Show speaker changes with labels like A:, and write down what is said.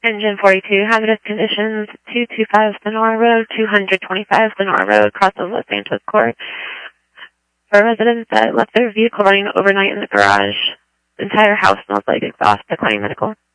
A: Engine 42, hazardous conditions, 225 Sonora Road, 225 Sonora Road, across the Los Santos Court. For residents that left their vehicle running overnight in the garage, the entire house smells like exhaust. Declining medical.